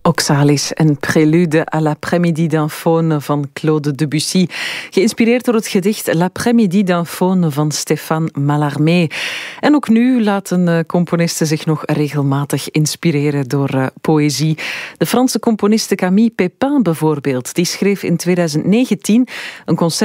Oxalis en Prélude à l'après-midi d'un faune van Claude Debussy. Geïnspireerd door het gedicht L'après-midi d'un faune van Stéphane Mallarmé. En ook nu laten componisten zich nog regelmatig inspireren door poëzie. De Franse componiste Camille Pépin bijvoorbeeld, die schreef in 2019 een concert